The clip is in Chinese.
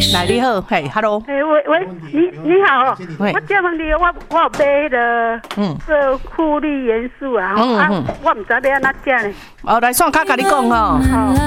来你好，嘿 ，Hello。 喂，你好哦，我这问你，我有买迄个做负氯元素啊，我唔知要安怎食呢。 来，算卡甲你讲吼。